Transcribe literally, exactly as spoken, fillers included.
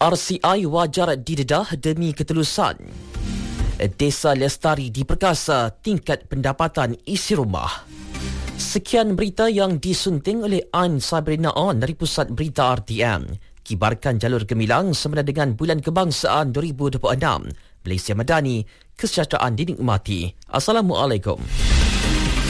R C I wajar didedah demi ketelusan. Desa Lestari diperkasa tingkat pendapatan isi rumah. Sekian berita yang disunting oleh Ain Sabrina On dari Pusat Berita R T M. Kibarkan jalur gemilang semasa dengan Bulan Kebangsaan dua ribu dua puluh enam. Malaysia Madani, kesejahteraan dinikmati. Assalamualaikum.